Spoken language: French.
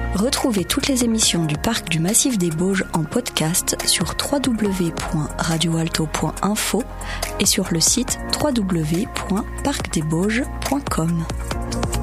Retrouvez toutes les émissions du Parc du Massif des Bauges en podcast sur www.radioalto.info et sur le site www.parcdesbauges.com.